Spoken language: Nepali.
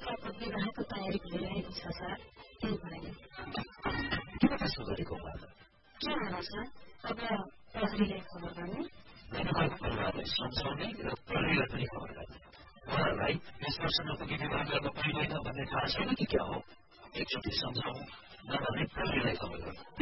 पुत्रको विवाहको तयारी भइरहेको छ सर। त्यही भएर किन त्यसो गरेको उहाँले? के होला सर? अब प्रहरीलाई खबर गर्ने, उहाँको परिवारलाई सम्झाउने र प्रहरीलाई पनि खबर गर्ने। उहाँहरूलाई 20 वर्ष नपुगी विवाह गर्न पाइँदैन भन्ने थाहा छैन कि क्या हो? एकचोटि सम्झाउँ, नभए प्रहरीलाई खबर गर्नु।